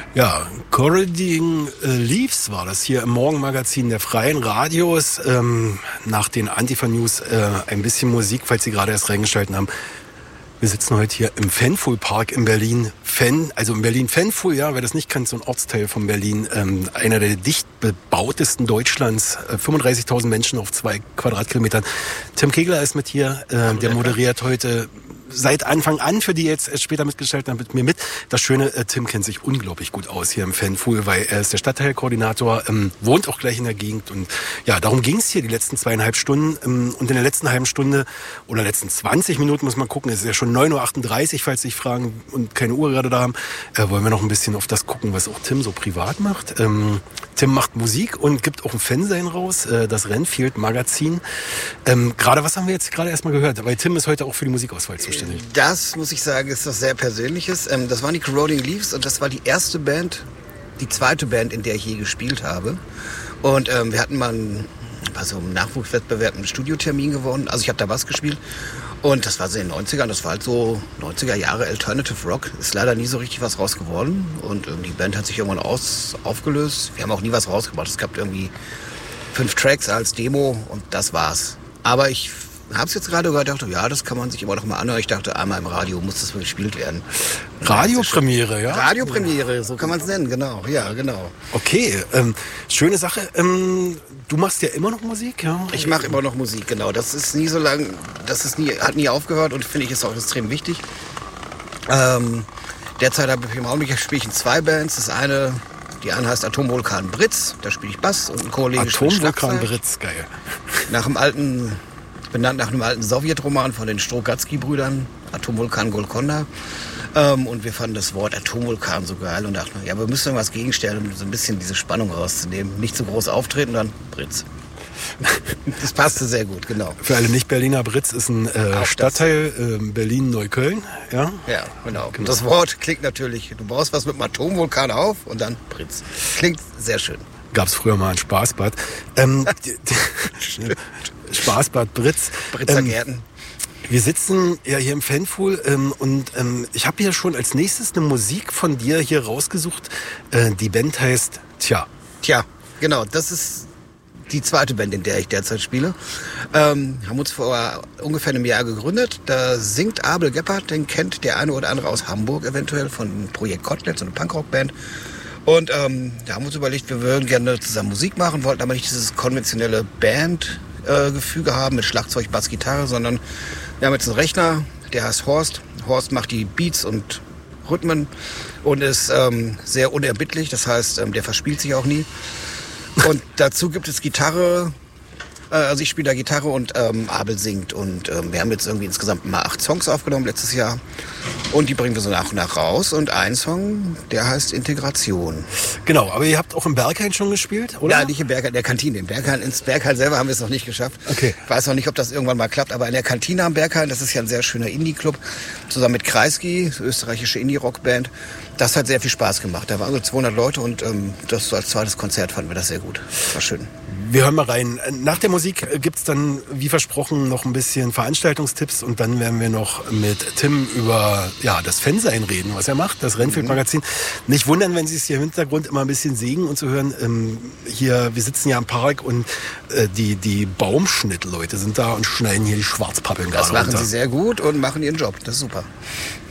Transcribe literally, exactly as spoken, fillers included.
Ja, Corroding Leaves war das hier im Morgenmagazin der Freien Radios. Ähm, nach den Antifa-News äh, ein bisschen Musik, falls Sie gerade erst reingeschaltet haben. Wir sitzen heute hier im Fanful-Park in Berlin. Fan, also in Berlin Fanful, ja, wer das nicht kennt, so ein Ortsteil von Berlin. Ähm, einer der dicht bebautesten Deutschlands. Äh, fünfunddreißigtausend Menschen auf zwei Quadratkilometern. Tim Kegler ist mit hier. Äh, der moderiert heute seit Anfang an, für die jetzt erst später mitgestellt haben, mit mir mit. Das Schöne, äh, Tim kennt sich unglaublich gut aus hier im Fanful, weil er ist der Stadtteilkoordinator, ähm, wohnt auch gleich in der Gegend. Und ja, darum ging es hier die letzten zweieinhalb Stunden. Ähm, und in der letzten halben Stunde oder letzten zwanzig Minuten, muss man gucken, es ist ja schon neun Uhr achtunddreißig, falls Sie sich fragen und keine Uhr gerade da haben, äh, wollen wir noch ein bisschen auf das gucken, was auch Tim so privat macht. Ähm, Tim macht Musik und gibt auch ein Fansein raus, äh, das Renfield Magazin. Ähm, gerade was haben wir jetzt gerade erstmal gehört? Weil Tim ist heute auch für die Musikauswahl zuständig. Das, muss ich sagen, ist was sehr Persönliches. Ähm, das waren die Corroding Leaves und das war die erste Band, die zweite Band, in der ich je gespielt habe. Und ähm, wir hatten mal einen, also einen Nachwuchswettbewerb, einen Studiotermin gewonnen. Also ich habe da Bass gespielt. Und das war so in den neunzigern, das war halt so neunziger Jahre Alternative Rock. Ist leider nie so richtig was raus geworden. Und ähm, die Band hat sich irgendwann aus, aufgelöst. Wir haben auch nie was rausgebracht. Es gab irgendwie fünf Tracks als Demo und das war's. Aber ich hab's jetzt gerade gehört, dachte, ja, das kann man sich immer noch mal anhören. Ich dachte, einmal im Radio muss das gespielt werden. Radiopremiere, ja? Radiopremiere, so kann man es nennen, genau. Ja, genau. Okay, ähm, schöne Sache. Ähm, du machst ja immer noch Musik, ja? Ich mache immer noch Musik, genau. Das ist nie so lang, das ist nie, hat nie aufgehört und finde ich ist auch extrem wichtig. Ähm, derzeit habe ich im Augenblick spiele ich in zwei Bands. Das eine, die eine heißt Atomvulkan Britz, da spiele ich Bass und ein Kollege spielt Schlagzeug. Atomvulkan Britz, geil. Nach dem alten benannt nach einem alten Sowjetroman von den Strogatzky-Brüdern, Atomvulkan Golkonda. Ähm, und wir fanden das Wort Atomvulkan so geil und dachten, ja, wir müssen irgendwas gegenstellen, um so ein bisschen diese Spannung rauszunehmen. Nicht zu groß auftreten, dann Britz. Das passte sehr gut, genau. Für alle Nicht-Berliner, Britz ist ein äh, Stadtteil äh, Berlin-Neukölln, ja? Ja, genau. Und das Wort klingt natürlich, du baust was mit einem Atomvulkan auf und dann Britz. Klingt sehr schön. Gab es früher mal ein Spaßbad. Ähm, Spaßbad Britz. Britzer ähm, Gärten. Wir sitzen ja hier im Fanful ähm, und ähm, ich habe hier schon als nächstes eine Musik von dir hier rausgesucht. Äh, die Band heißt Tja. Tja, genau. Das ist die zweite Band, in der ich derzeit spiele. Ähm, haben uns vor ungefähr einem Jahr gegründet. Da singt Abel Gebhardt, den kennt der eine oder andere aus Hamburg eventuell von Projekt Kotelett, so eine Punkrock-Band. Und ähm, da haben wir uns überlegt, wir würden gerne zusammen Musik machen, wollten aber nicht dieses konventionelle Band-Gefüge äh, haben mit Schlagzeug, Bass, Gitarre, sondern wir haben jetzt einen Rechner, der heißt Horst. Horst macht die Beats und Rhythmen und ist ähm, sehr unerbittlich, das heißt, ähm, der verspielt sich auch nie. Und dazu gibt es Gitarre, äh, also ich spiele da Gitarre und ähm, Abel singt. Und ähm, wir haben jetzt irgendwie insgesamt mal acht Songs aufgenommen letztes Jahr. Und die bringen wir so nach und nach raus. Und ein Song, der heißt Integration. Genau, aber ihr habt auch im Berghain schon gespielt, oder? Ja, nicht im Berghain, in der Kantine. Im Berghain, ins Berghain selber haben wir es noch nicht geschafft. Okay. Ich weiß noch nicht, ob das irgendwann mal klappt, aber in der Kantine am Berghain, das ist ja ein sehr schöner Indie-Club, zusammen mit Kreisky, österreichische Indie-Rock-Band. Das hat sehr viel Spaß gemacht. Da waren so zweihundert Leute und ähm, das so als zweites Konzert fanden wir das sehr gut. War schön. Wir hören mal rein. Nach der Musik gibt's dann, wie versprochen, noch ein bisschen Veranstaltungstipps und dann werden wir noch mit Tim über ja, das Fansein reden, was er macht, das Renfield-Magazin. Nicht wundern, wenn Sie es hier im Hintergrund immer ein bisschen sägen und zu hören. Ähm, hier, wir sitzen ja am Park und äh, die, die Baumschnittleute sind da und schneiden hier die Schwarzpappeln gerade Das machen runter. sie sehr gut und machen ihren Job. Das ist super.